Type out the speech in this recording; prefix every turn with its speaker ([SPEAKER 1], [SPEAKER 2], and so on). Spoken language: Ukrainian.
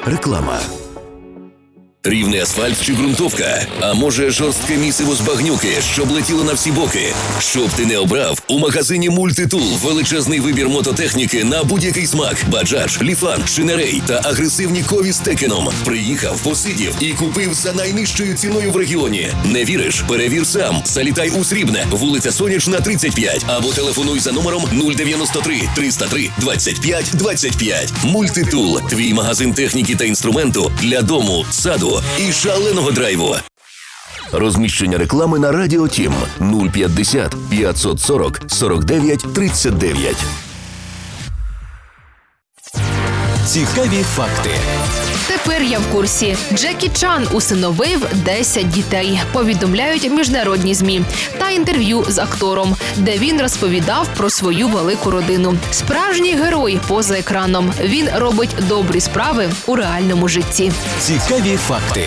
[SPEAKER 1] Реклама. Рівний асфальт чи ґрунтовка? А може жорстке місиво з багнюки, щоб летіло на всі боки? Щоб ти не обрав, у магазині «Мультитул» величезний вибір мототехніки на будь-який смак. Баджадж, Ліфан, Шинерей та агресивні кові з Текеном. Приїхав, посидів і купив за найнижчою ціною в регіоні. Не віриш? Перевір сам. Залітай у Срібне, вулиця Сонячна, 35. Або телефонуй за номером 093 303 25 25. «Мультитул» – твій магазин техніки та інструменту для дому, саду і шаленого драйву. Розміщення реклами на Радіо Тім 050 540 49 39.
[SPEAKER 2] Цікаві факти.
[SPEAKER 3] Тепер я в курсі. Джекі Чан усиновив 10 дітей, повідомляють міжнародні ЗМІ. Та інтерв'ю з актором, де він розповідав про свою велику родину. Справжній герой поза екраном. Він робить добрі справи у реальному житті.
[SPEAKER 2] Цікаві факти.